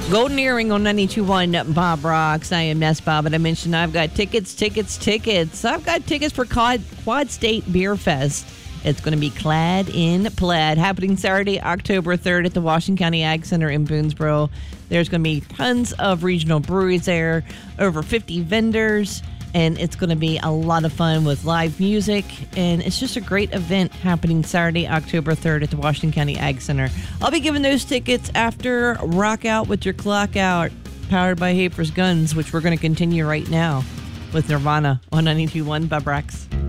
Golden Earring on 92.1 Bob Rocks. I am Ness Bob, and I mentioned I've got tickets. I've got tickets for Quad State Beer Fest. It's going to be Clad in Plaid, happening Saturday, October 3rd at the Washington County Ag Center in Boonesboro. There's going to be tons of regional breweries there, over 50 vendors, and it's going to be a lot of fun with live music, and it's just a great event happening Saturday, October 3rd at the Washington County Ag Center. I'll be giving those tickets after Rock Out with Your Clock Out, powered by Hafer's Guns, which we're going to continue right now with Nirvana on 92.1 Bob Rocks.